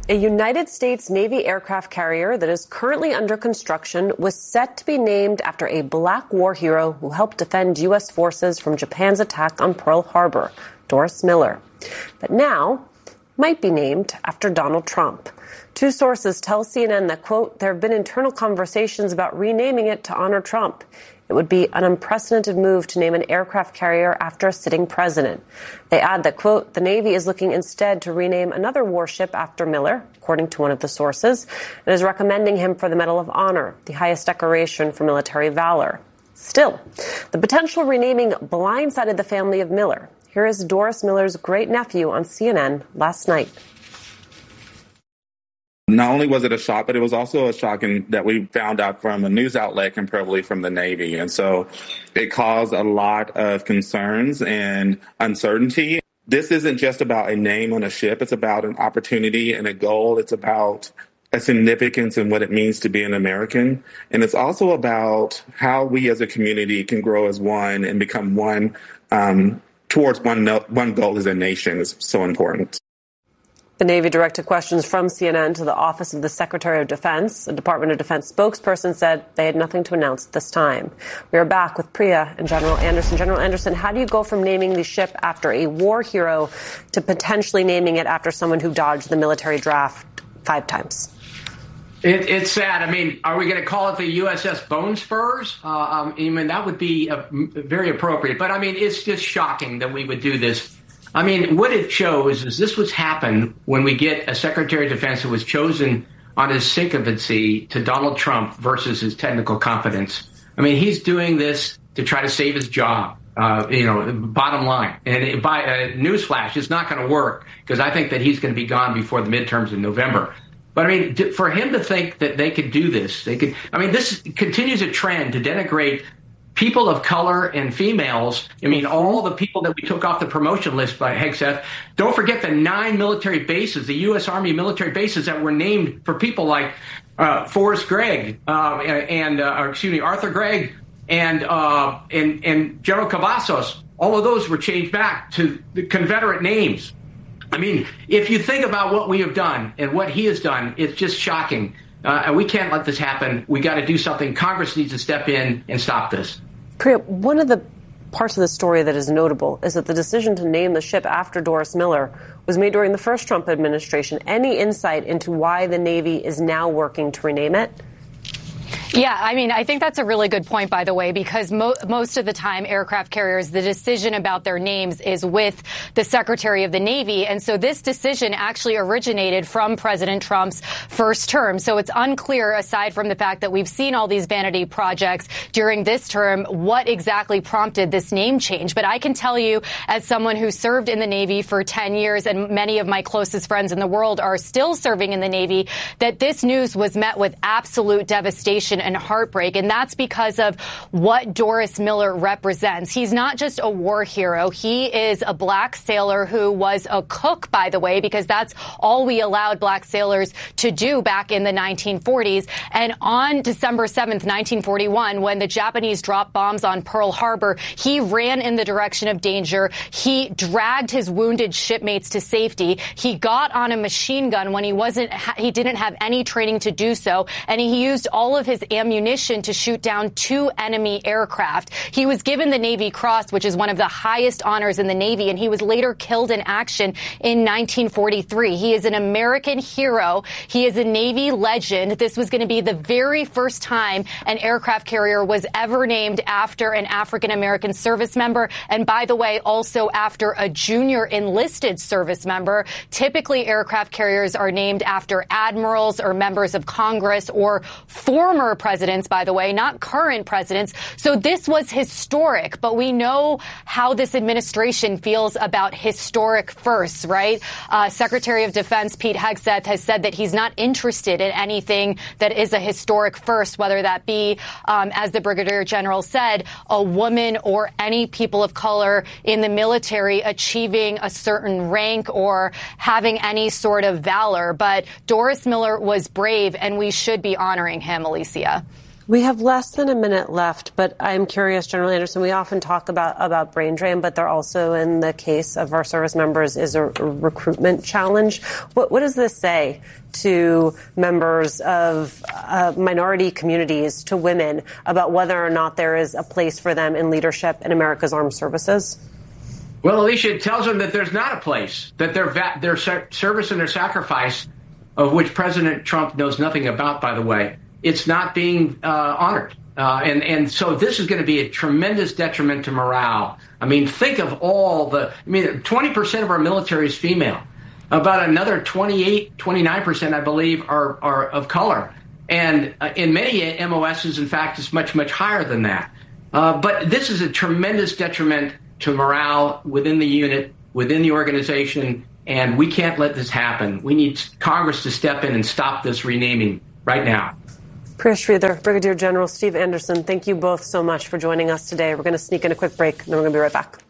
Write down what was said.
A United States Navy aircraft carrier that is currently under construction was set to be named after a black war hero who helped defend U.S. forces from Japan's attack on Pearl Harbor, Doris Miller. But now might be named after Donald Trump. Two sources tell CNN that, quote, there have been internal conversations about renaming it to honor Trump. It would be an unprecedented move to name an aircraft carrier after a sitting president. They add that, quote, the Navy is looking instead to rename another warship after Miller, according to one of the sources, and is recommending him for the Medal of Honor, the highest decoration for military valor. Still, the potential renaming blindsided the family of Miller. Here is Doris Miller's great-nephew on CNN last night. Not only was it a shock, but it was also a shock that we found out from a news outlet, comparably from the Navy. And so it caused a lot of concerns and uncertainty. This isn't just about a name on a ship. It's about an opportunity and a goal. It's about a significance in what it means to be an American. And it's also about how we as a community can grow as one and become one towards one goal as a nation is so important. The Navy directed questions from CNN to the Office of the Secretary of Defense. A Department of Defense spokesperson said they had nothing to announce at this time. We are back with Priya and General Anderson. General Anderson, how do you go from naming the ship after a war hero to potentially naming it after someone who dodged the military draft 5 times? It's sad. I mean, are we going to call it the USS Bone Spurs? I mean, that would be very appropriate. But, I mean, it's just shocking that we would do this. I mean, what it shows is this would happen when we get a Secretary of Defense who was chosen on his sycophancy to Donald Trump versus his technical competence. I mean, he's doing this to try to save his job, bottom line. And by newsflash, it's not going to work because I think that he's going to be gone before the midterms in November. But, I mean, for him to think that they could do this, this continues a trend to denigrate people of color and females. I mean, all the people that we took off the promotion list by Hegseth. Don't forget the 9 military bases, the U.S. Army military bases that were named for people like Forrest Gregg Arthur Gregg and General Cavazos. All of those were changed back to the Confederate names. I mean, if you think about what we have done and what he has done, it's just shocking. And we can't let this happen. We got to do something. Congress needs to step in and stop this. Priya, one of the parts of the story that is notable is that the decision to name the ship after Doris Miller was made during the first Trump administration. Any insight into why the Navy is now working to rename it? Yeah, I mean, I think that's a really good point, by the way, because most of the time aircraft carriers, the decision about their names is with the Secretary of the Navy. And so this decision actually originated from President Trump's first term. So it's unclear, aside from the fact that we've seen all these vanity projects during this term, what exactly prompted this name change. But I can tell you, as someone who served in the Navy for 10 years, and many of my closest friends in the world are still serving in the Navy, that this news was met with absolute devastation and heartbreak. And that's because of what Doris Miller represents. He's not just a war hero. He is a black sailor who was a cook, by the way, because that's all we allowed black sailors to do back in the 1940s. And on December 7th, 1941, when the Japanese dropped bombs on Pearl Harbor, he ran in the direction of danger. He dragged his wounded shipmates to safety. He got on a machine gun when he didn't have any training to do so. And he used all of his ammunition to shoot down 2 enemy aircraft. He was given the Navy Cross, which is one of the highest honors in the Navy, and he was later killed in action in 1943. He is an American hero. He is a Navy legend. This was going to be the very first time an aircraft carrier was ever named after an African-American service member. And by the way, also after a junior enlisted service member. Typically, aircraft carriers are named after admirals or members of Congress or former presidents, by the way, not current presidents. So this was historic, but we know how this administration feels about historic firsts, right? Secretary of Defense Pete Hegseth has said that he's not interested in anything that is a historic first, whether that be, as the Brigadier General said, a woman or any people of color in the military achieving a certain rank or having any sort of valor. But Doris Miller was brave, and we should be honoring him, Alicia. We have less than a minute left, but I'm curious, General Anderson, we often talk about brain drain, but there also, in the case of our service members, is a recruitment challenge. What does this say to members of minority communities, to women, about whether or not there is a place for them in leadership in America's armed services? Well, Alicia, it tells them that there's not a place, that their service and their sacrifice, of which President Trump knows nothing about, by the way, it's not being honored. And so this is going to be a tremendous detriment to morale. I mean, think of 20% of our military is female. About another 29%, I believe, are of color. And in many MOSs, in fact, it's much, much higher than that. But this is a tremendous detriment to morale within the unit, within the organization, and we can't let this happen. We need Congress to step in and stop this renaming right now. Priya Sridhar, Brigadier General Steve Anderson, thank you both so much for joining us today. We're going to sneak in a quick break, and then we're going to be right back.